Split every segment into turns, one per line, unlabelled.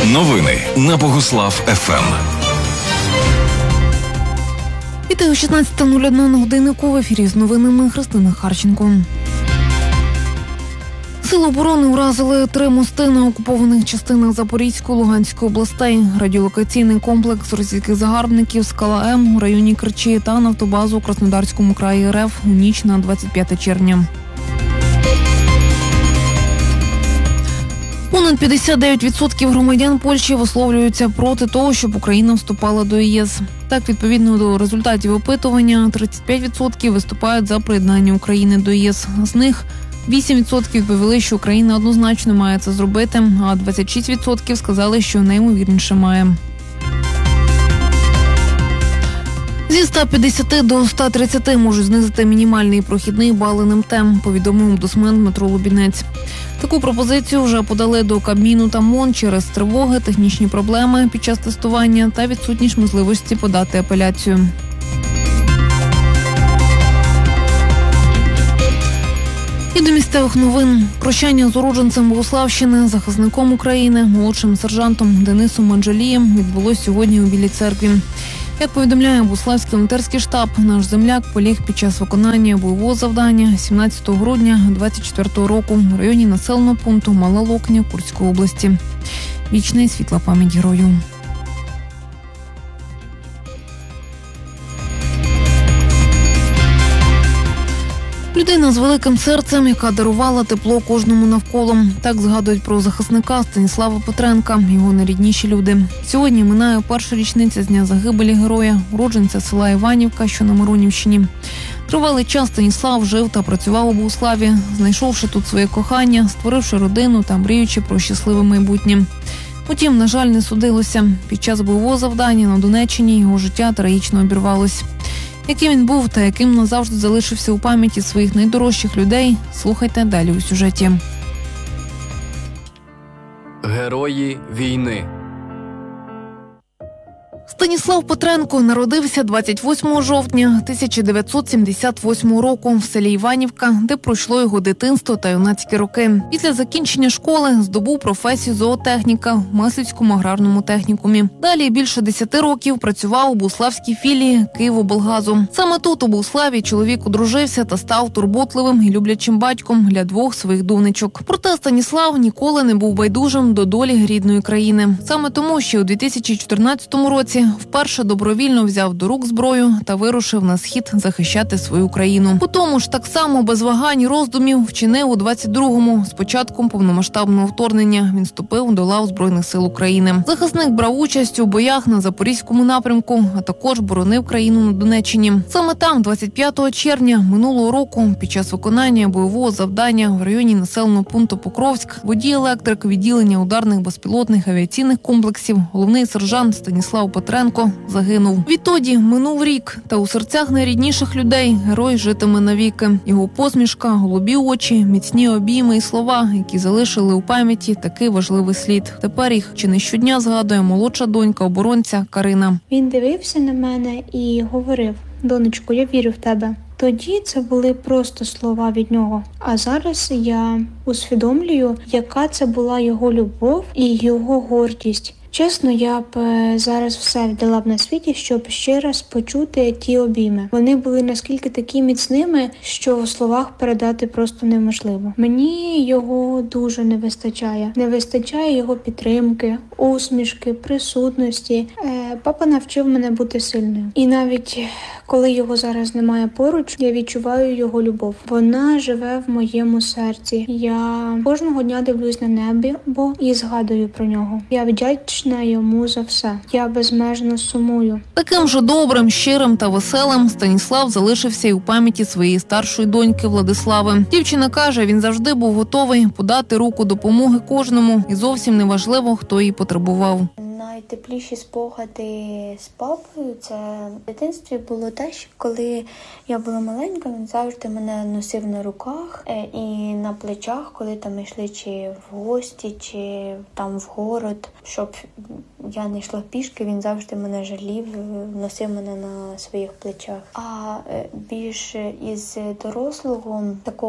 Новини на Богуслав ФМ.
Вітаю, 16:01 на годиннику. В ефірі з новинами Христина Харченко. Сили оборони уразили 3 мости на окупованих частинах Запорізької, Луганської областей, радіолокаційний комплекс російських загарбників «Скала М» у районі Керчі та нафтобазу у Краснодарському краї РФ у ніч на 25 червня. Понад 59% громадян Польщі висловлюються проти того, щоб Україна вступала до ЄС. Так, відповідно до результатів опитування, 35% виступають за приєднання України до ЄС. З них 8% відповіли, що Україна однозначно має це зробити, а 26% сказали, що найімовірніше має. Зі 150 до 130 можуть знизити мінімальний прохідний бал НМТ, повідомив омбудсмен Дмитро Лубінець. Таку пропозицію вже подали до Кабміну та МОН через тривоги, технічні проблеми під час тестування та відсутність можливості подати апеляцію. І до місцевих новин. Прощання з уродженцем Богуславщини, захисником України, молодшим сержантом Денисом Манджалієм відбулось сьогодні у Білій церкві. Як повідомляє Богуславський волонтерський штаб, наш земляк поліг під час виконання бойового завдання 17 грудня 2024 року в районі населеного пункту Мала Локня Курської області. Вічна і світла пам'ять герою. Людина з великим серцем, яка дарувала тепло кожному навколо. Так згадують про захисника Станіслава Петренка, його найрідніші люди. Сьогодні минає перша річниця з дня загибелі героя, уродженця села Іванівка, що на Миронівщині. Тривалий час Станіслав жив та працював у Богуславі, знайшовши тут своє кохання, створивши родину та мріючи про щасливе майбутнє. Утім, на жаль, не судилося. Під час бойового завдання на Донеччині його життя трагічно обірвалось. Яким він був та яким назавжди залишився у пам'яті своїх найдорожчих людей, слухайте далі у сюжеті.
Герої війни.
Станіслав Петренко народився 28 жовтня 1978 року в селі Іванівка, де пройшло його дитинство та юнацькі роки. Після закінчення школи здобув професію зоотехніка в Мислівському аграрному технікумі. Далі більше 10 років працював у Богуславській філії Київоблгазу. Саме тут, у Богуславі, чоловік одружився та став турботливим і люблячим батьком для 2 своїх донечок. Проте Станіслав ніколи не був байдужим до долі рідної країни. Саме тому ще у 2014 році вперше добровільно взяв до рук зброю та вирушив на схід захищати свою країну. У тому ж так само без вагань і роздумів вчинив у 22-му. З початком повномасштабного вторгнення він вступив до лав Збройних сил України. Захисник брав участь у боях на Запорізькому напрямку, а також боронив країну на Донеччині. Саме там, 25 червня минулого року, під час виконання бойового завдання в районі населеного пункту Покровськ, водій-електрик відділення ударних безпілотних авіаційних комплексів, головний сержант Станіслав Петренко загинув. Відтоді минув рік, та у серцях найрідніших людей герой житиме навіки. Його посмішка, голубі очі, міцні обійми і слова, які залишили у пам'яті такий важливий слід. Тепер їх чи не щодня згадує молодша донька оборонця Карина.
Він дивився на мене і говорив: «Донечко, я вірю в тебе». Тоді це були просто слова від нього. А зараз я усвідомлюю, яка це була його любов і його гордість. Чесно, я б зараз все віддала б на світі, щоб ще раз почути ті обійми. Вони були наскільки такі міцними, що в словах передати просто неможливо. Мені його дуже не вистачає. Не вистачає його підтримки, усмішки, присутності. Папа навчив мене бути сильною. І навіть коли його зараз немає поруч, я відчуваю його любов. Вона живе в моєму серці. Я кожного дня дивлюсь на небо і згадую про нього. Я вдячна йому за все. Я безмежно сумую.
Таким же добрим, щирим та веселим Станіслав залишився і у пам'яті своєї старшої доньки Владислави. Дівчина каже, він завжди був готовий подати руку допомоги кожному, і зовсім не важливо, хто її потребував.
Найтепліші спогади з папою – це в дитинстві було те, що коли я була маленька, він завжди мене носив на руках і на плечах, коли там йшли чи в гості, чи там в город, щоб я не йшла пішки, він завжди мене жалів, носив мене на своїх плечах. А більш із дорослого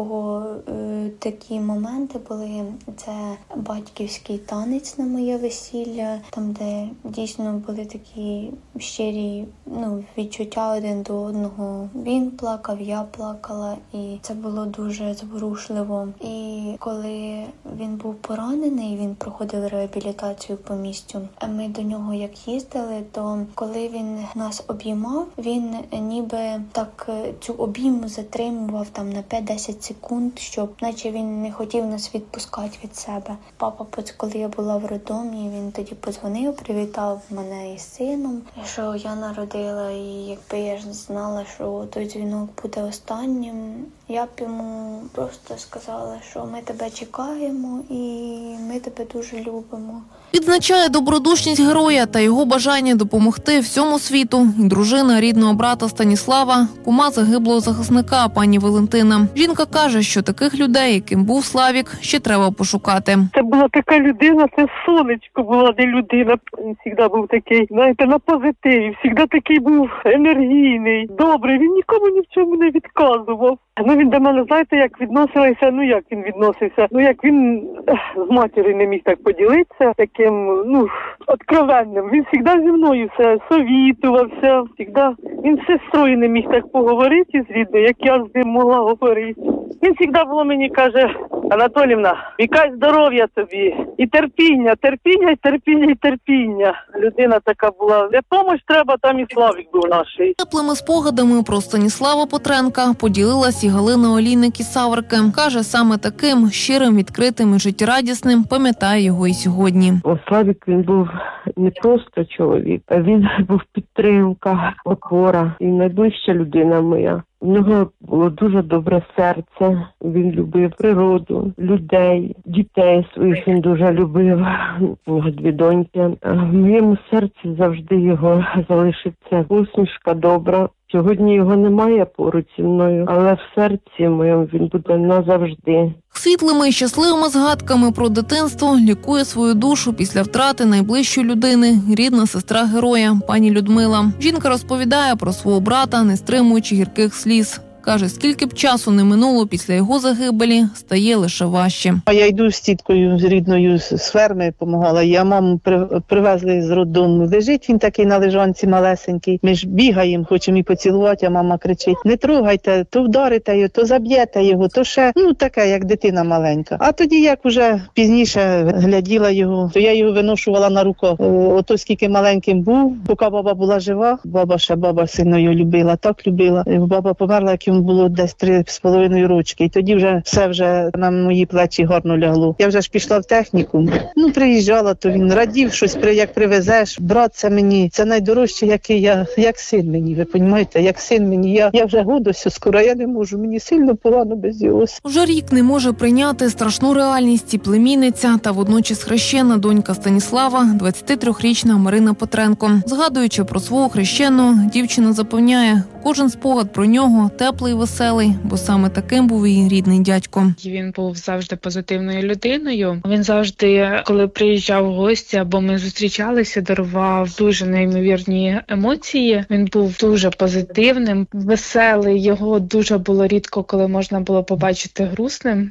такі моменти були. Це батьківський танець на моє весілля, там, де дійсно були такі щирі відчуття один до одного. Він плакав, я плакала, і це було дуже зворушливо. І коли він був поранений, він проходив реабілітацію по місцю. А ми до нього як їздили, то коли він нас обіймав, він ніби так цю обійму затримував там на 5-10 секунд, щоб наче він не хотів нас відпускати від себе. Папа, коли я була в роддомі, він тоді подзвонив, привітав мене із сином, що я народила, і якби я ж знала, що той дзвінок буде останнім, я б йому просто сказала, що ми тебе чекаємо і ми тебе дуже любимо.
Відзначає добродушність героя та його бажання допомогти всьому світу і дружина рідного брата Станіслава, кума загиблого захисника пані Валентина. Жінка каже, що таких людей, яким був Славік, ще треба пошукати.
Це була така людина, це сонечко була, не людина. Він завжди був такий, знаєте, на позитиві, завжди такий був енергійний, добрий, він нікому ні в чому не відказував. Він до мене, знаєте, як відносився, як він відносився, як він з матір'ю не міг так поділитися, таким, откровенним. Він завжди зі мною все совітувався, він з сестрою не міг так поговорити з рідною, як я з ним могла говорити. Він завжди було мені каже: Анатоліївна, вікай здоров'я тобі, і терпіння, терпіння, і терпіння, і терпіння. Людина така була, де помощь треба, там і Славік був наш.
Теплими спогадами про Станіслава Петренка поділилась і Галина Олійник-Саврики. Каже, саме таким щирим, відкритим і життєрадісним пам'ятає його і сьогодні.
Славік, він був не просто чоловік, а він був підтримка, опора і найближча людина моя. У нього було дуже добре серце, він любив природу, людей, дітей своїх він дуже любив, у нього 2 доньки. В моєму серці завжди його залишиться усмішка добра. Сьогодні його немає поруч зі мною, але в серці моєму він буде назавжди.
Світлими і щасливими згадками про дитинство лікує свою душу після втрати найближчої людини – рідна сестра героя, пані Людмила. Жінка розповідає про свого брата, не стримуючи гірких сліз. Каже, скільки б часу не минуло після його загибелі, стає лише важче.
Я йду з тіткою, з рідною з ферми, допомагала. Я маму привезли з роддому. Лежить він такий на лежанці малесенький. Ми ж бігаємо, хочемо і поцілувати, а мама кричить: не трогайте, то вдарите його, то заб'єте його, то ще, таке, як дитина маленька. А тоді, як уже пізніше гляділа його, то я його виношувала на руках. Ото скільки маленьким був, поки баба була жива, баба сильно його любила, так любила. Баба померла, як йому було десь 3,5 рочки. І тоді все на мої плечі гарно лягло. Я вже ж пішла в технікум. Приїжджала, то він радів, щось як привезеш. Брат, це мені, це найдорожче, який я, як син мені, ви розумієте, як син мені. Я вже годуся скоро, я не можу, мені сильно погано без його.
Уже рік не може прийняти страшну реальність і племінниця та водночас хрещена донька Станіслава, 23-річна Марина Петренко. Згадуючи про свого хрещеного, дівчина запевняє, кожен спогад про нього теплий і веселий, бо саме таким був її рідний дядько.
Він був завжди позитивною людиною. Він завжди, коли приїжджав в гості або ми зустрічалися, дарував дуже неймовірні емоції. Він був дуже позитивним, веселий. Його дуже було рідко, коли можна було побачити грустним.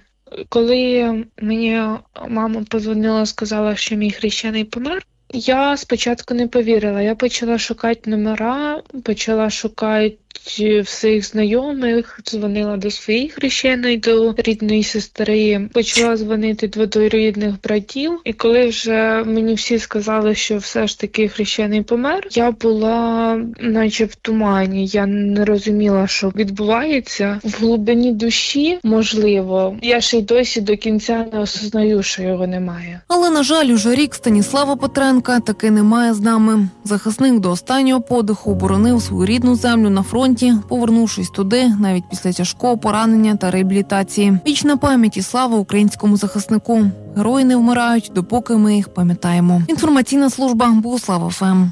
Коли мені мама подзвонила, сказала, що мій хрещений помер, я спочатку не повірила. Я почала шукати номера, почала шукати всіх знайомих, дзвонила до своєї хрещеної, до рідної сестри, почала дзвонити до двоюрідних братів. І коли вже мені всі сказали, що все ж таки хрещений помер, я була наче в тумані. Я не розуміла, що відбувається. В глибині душі, можливо, я ще й досі до кінця не осознаю, що його немає.
Але, на жаль, уже рік Станіслава Петренка таки немає з нами. Захисник до останнього подиху боронив свою рідну землю на фронті, повернувшись туди навіть після тяжкого поранення та реабілітації. Вічна пам'ять і слава українському захиснику. Герої не вмирають, допоки ми їх пам'ятаємо. Інформаційна служба Богуслав ФМ.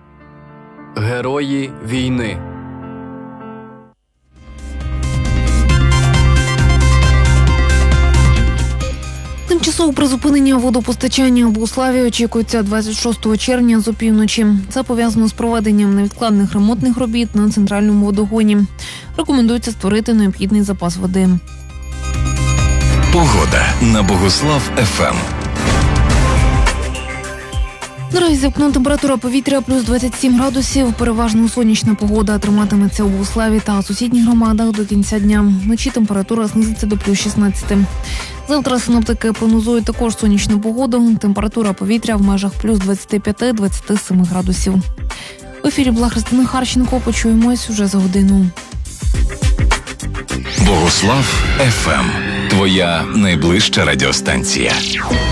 Герої війни.
Тимчасове призупинення водопостачання у Богуславі очікується 26 червня з опівночі. Це пов'язано з проведенням невідкладних ремонтних робіт на центральному водогоні. Рекомендується створити необхідний запас води.
Погода на Богуслав ФМ.
Наразі за вікном температура повітря плюс 27 градусів. Переважно сонячна погода триматиметься у Богуславі та сусідніх громадах до кінця дня. Вночі температура знизиться до плюс 16. Завтра синоптики прогнозують також сонячну погоду. Температура повітря в межах плюс 25-27 градусів. В ефірі була Христина Харченко. Почуємось уже за годину.
Богуслав ФМ. Твоя найближча радіостанція.